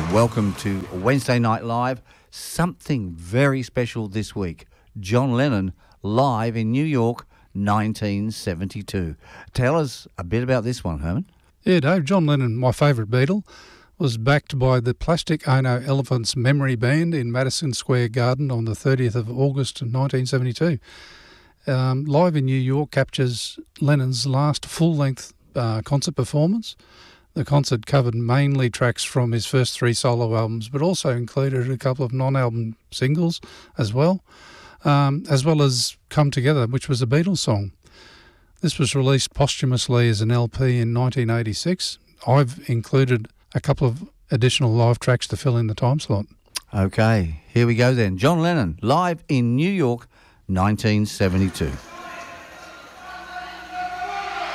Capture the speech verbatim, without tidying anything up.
Welcome to Wednesday Night Live. Something very special this week. John Lennon live in New York, nineteen seventy-two. Tell us a bit about this one, Herman. Yeah, Dave, John Lennon, my favourite Beatle, was backed by the Plastic Ono Elephants Memory Band in Madison Square Garden on the thirtieth of August nineteen seventy-two. Um, live in New York captures Lennon's last full-length uh, concert performance. The concert covered mainly tracks from his first three solo albums, but also included a couple of non-album singles as well, um, as well as Come Together, which was a Beatles song. This was released posthumously as an L P in nineteen eighty-six. I've included a couple of additional live tracks to fill in the time slot. Okay, here we go then. John Lennon, live in New York, nineteen seventy-two.